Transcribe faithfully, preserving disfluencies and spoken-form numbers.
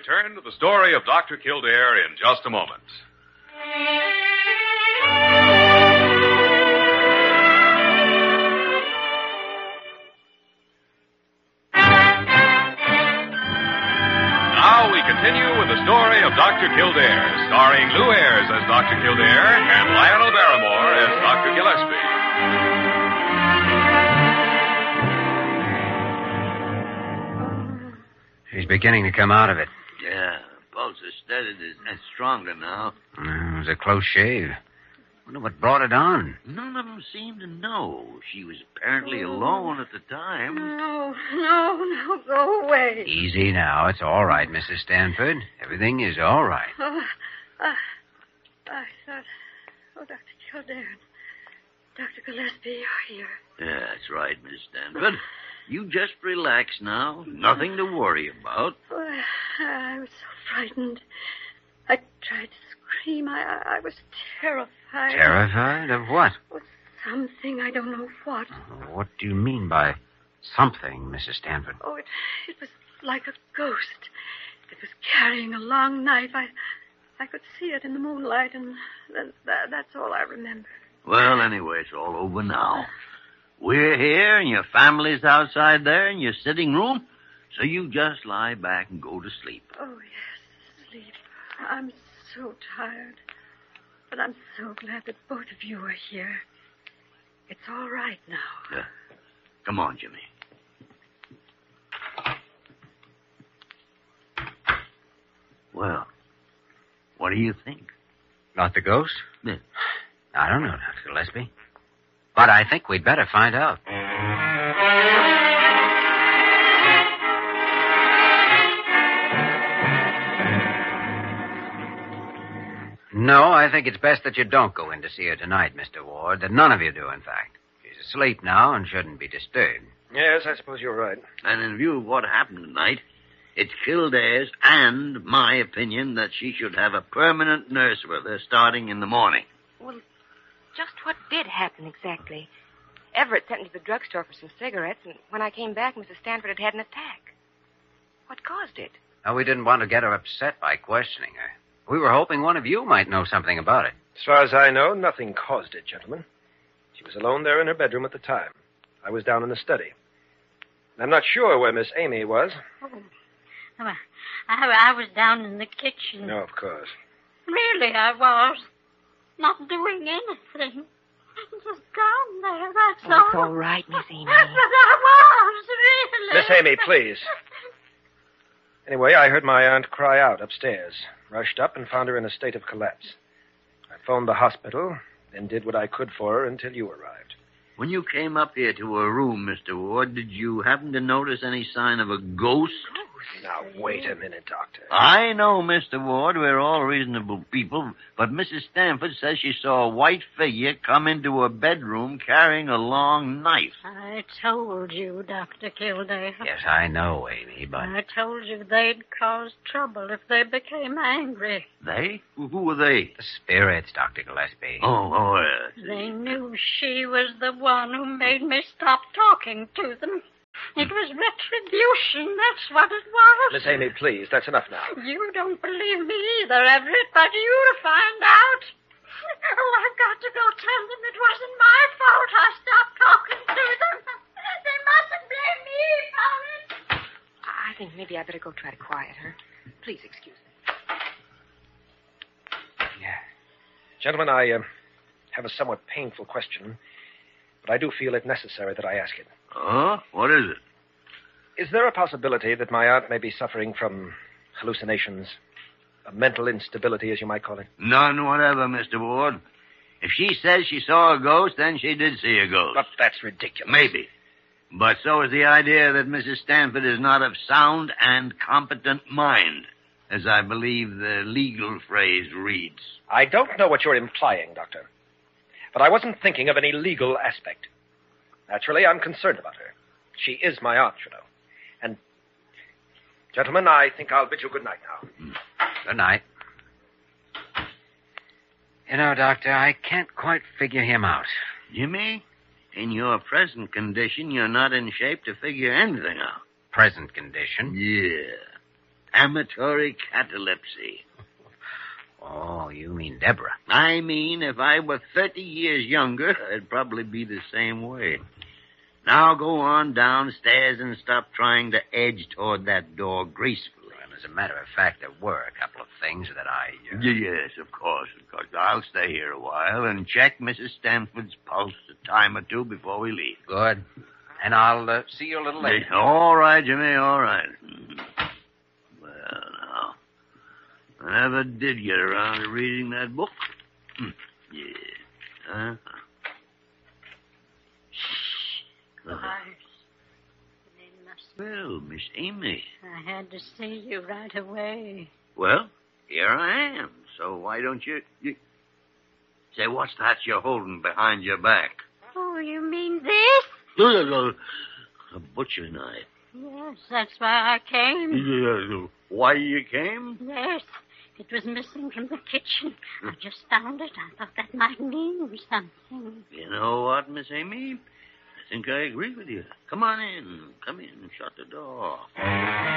return to the story of Doctor Kildare in just a moment. Now we continue with the story of Doctor Kildare, starring Lou Ayres as Doctor Kildare and Lionel Barrymore as Doctor Gillespie. He's beginning to come out of it. Yeah, pulse is steady and stronger now. Uh, it was a close shave. Wonder what brought it on. None of them seem to know. She was apparently alone at the time. No, no, no, go away. Easy now. It's all right, Missus Stanford. Everything is all right. Oh, uh, I thought, oh, Doctor Kildare, Doctor Gillespie are here. Yeah, that's right, Miss Stanford. You just relax now. Nothing to worry about. Oh, I was so frightened. I tried to scream. I, I was terrified. Terrified of what? Oh, something, I don't know what. What do you mean by something, Missus Stanford? Oh, it, it was like a ghost. It was carrying a long knife. I I could see it in the moonlight, and that, that, that's all I remember. Well, anyway, it's all over now. We're here, and your family's outside there in your sitting room, so you just lie back and go to sleep. Oh, yes, sleep. I'm so tired. But I'm so glad that both of you are here. It's all right now. Yeah. Come on, Jimmy. Well, what do you think? Not the ghost? Yeah. I don't know, Doctor Gillespie. But I think we'd better find out. No, I think it's best that you don't go in to see her tonight, Mister Ward. That none of you do, in fact. She's asleep now and shouldn't be disturbed. Yes, I suppose you're right. And in view of what happened tonight, it's Kildare's and my opinion that she should have a permanent nurse with her starting in the morning. Well, just what did happen exactly? Everett sent me to the drugstore for some cigarettes, and when I came back, Missus Stanford had had an attack. What caused it? Now, we didn't want to get her upset by questioning her. We were hoping one of you might know something about it. As far as I know, nothing caused it, gentlemen. She was alone there in her bedroom at the time. I was down in the study. I'm not sure where Miss Amy was. Oh, I, I was down in the kitchen. No, of course. Really, I was. Not doing anything. Just down there, that's Oh, all. it's all right, Miss Amy. But I was, really. Miss Amy, please. Anyway, I heard my aunt cry out upstairs. Rushed up and found her in a state of collapse. I phoned the hospital, then did what I could for her until you arrived. When you came up here to her room, Mister Ward, did you happen to notice any sign of a ghost? Now, wait a minute, Doctor. I know, Mister Ward, we're all reasonable people, but Missus Stanford says she saw a white figure come into her bedroom carrying a long knife. I told you, Doctor Kildare. Yes, I know, Amy, but... I told you they'd cause trouble if they became angry. They? Who who were they? The spirits, Doctor Gillespie. Oh, oh, yes. They knew she was the one who made me stop talking to them. It was retribution, that's what it was. Miss Amy, please, that's enough now. You don't believe me either, Everett, but you'll find out. Oh, I've got to go tell them it wasn't my fault I stopped talking to them. They mustn't blame me for it. I think maybe I better go try to quiet her. Please excuse me. Yeah. Gentlemen, I uh, have a somewhat painful question, but I do feel it necessary that I ask it. Oh? What is it? Is there a possibility that my aunt may be suffering from hallucinations, a mental instability, as you might call it? None whatever, Mister Ward. If she says she saw a ghost, then she did see a ghost. But that's ridiculous. Maybe. But so is the idea that Missus Stanford is not of sound and competent mind, as I believe the legal phrase reads. I don't know what you're implying, Doctor. But I wasn't thinking of any legal aspect. Naturally, I'm concerned about her. She is my aunt, you know. And, gentlemen, I think I'll bid you good night now. Good night. You know, Doctor, I can't quite figure him out. Jimmy, in your present condition, you're not in shape to figure anything out. Present condition? Yeah. amatory catalepsy. Oh, you mean Deborah. I mean, if I were thirty years younger, I'd probably be the same way. Now go on downstairs and stop trying to edge toward that door gracefully. Well, as a matter of fact, there were a couple of things that I... Uh... Yes, of course, of course. I'll stay here a while and check Missus Stanford's pulse a time or two before we leave. Good. And I'll uh, see you a little later. All right, Jimmy, all right. Well, now, I never did get around to reading that book. Yeah. Huh? Gosh, they must... Well, Miss Amy. I had to see you right away. Well, here I am. So why don't you... you... Say, what's that you're holding behind your back? Oh, you mean this? A butcher knife. Yes, that's why I came. Why you came? Yes, it was missing from the kitchen. I just found it. I thought that might mean something. You know what, Miss Amy? I think I agree with you. Come on in. Come in. Shut the door.